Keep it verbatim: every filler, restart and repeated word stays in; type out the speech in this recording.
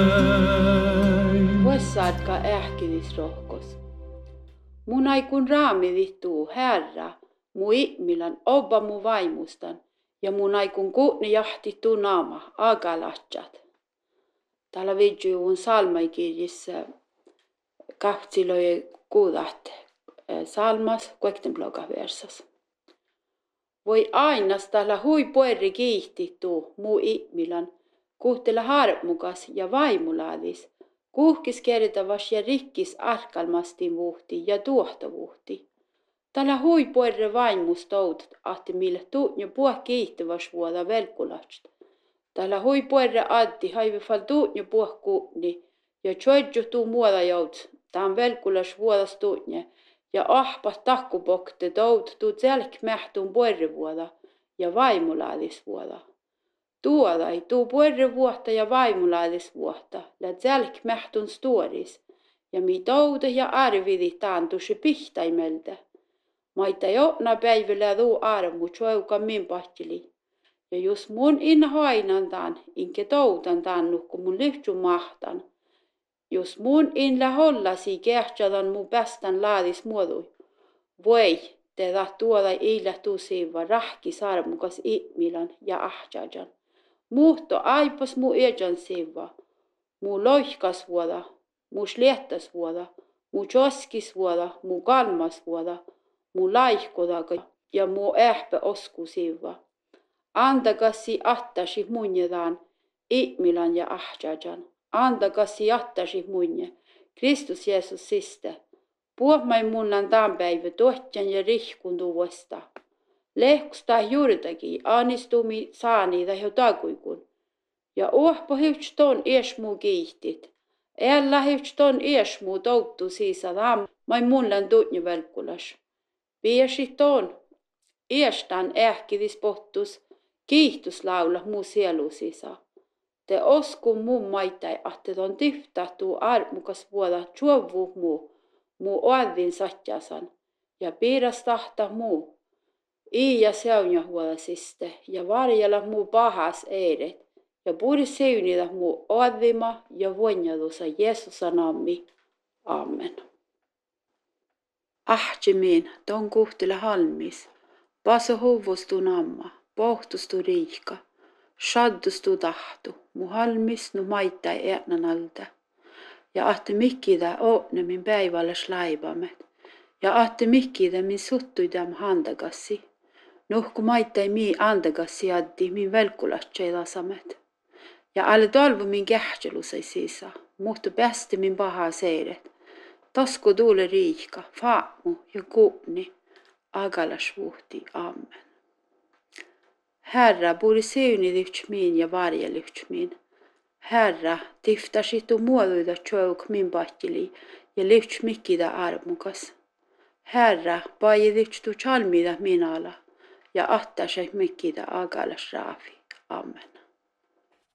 Vuossaadka ähkilis rohkos. Mun aikun raamidit tuu herra, mu ihmilän obba mu vaimustan, ja mun aikun kuutni jahti tuu naama, agalatsat. Täällä vidjuun salmaikirjissa kahtsiloi kuudat salmas kuektenbloga versas. Voi ainas täällä hui puerri kiihti tuu mu ihmilän, kuhtela harmukas ja vaimulaadis, kuhkis kertavas ja rikkis arkalmastin vuhti ja tuohtovuhti. Täällä hui puerre vaimustout, ahti mille tuutnjo puh kiihtyvas vuoda velkulast. Täällä hui puerre addi haivifal tuutnjo puh kuutni, ja tjoidjo tuu muoda jouts, taan velkulas vuodas tuutnje, ja ahpas takkupokte tout tuu tselk mähtuun puerre vuoda, ja vaimulaadis vuoda. Tuodai tuu puerre vuotta ja vaimulaadis vuotta, ja tselk mähtun stuoris, ja mi toude ja arvidi taantusi pihtaimeltä. Maita jotna päivillä tuu armu tjouka min pahtili. Ja jos mun in hainan taan, inke toutan taannu, kun mun lyhtsy mahtan. Jos mun in lähollasi kehtsadan mun päästän laadis muodui. Voi, te taht tuoda iillä tusiva rahki sarmukas ihmilan ja ahtjajan. Muhto aipas mu ejan siva. Mu loihkas vuoda, mu sliehtas vuoda, mu joskis vuoda, mu kalmas vuoda, mu laihkodaga ja mu ähpä osku siva. Andakasi attasi munjedaan, ihmilan ja ahtjajan. Andakasi attasi munje, Kristus Jeesus siste. Puhmai munnan tämän päivä tohtjan ja rihkun tuosta. Lehkusta juurtakin, anistumi saani tai jo takuikun. Ja ohpa hyvts ton iesmu kiihtit. Älä hyvts ton iesmu touttu siisada, mai munnan tuutnju velkulas. Viesi ton, iestan ähkidis pohtus, kiihtuslaula muu sielu sisa. Te osku mun maitai, ahte ton tyhtahtuu armukas vuoda tjuovu muu, muu oadin satjasan, ja piiras tahta muu. Iia seunja huolasiste, ja varjella muu pahas eiret, ja puuri seunida muu oadima ja voinjadusa Jeesusa nammi. Amen. Ahtjemiin, ton kuhtila halmis, vaso huvustu namma, pohtustu riihka, shaddustu tahtu, mu halmis nu maittai eänan alta. Ja ahte mikkida ootne min päivällä slaivamet, ja ahte mikkida min suttuidam handagassi. Nuhku maittai mii andagassi addi min velkulatsai lasamet. Ja alle talvu min kähtselusai sisa, muhtu päästi min paha seiret. Tasku tuule riihka, faamu ja kuupni, agalas vuhti, amen. Herra, puuri seuni lyhtsmiin ja varja lyhtsmiin. Herra, tiftasi tu muoduida tjouk min pahtili ja lyhtsmikkida armukas. Herra, paji lyhtstu chalmida minala ja ahtasai mikkida agalas raafi, amen.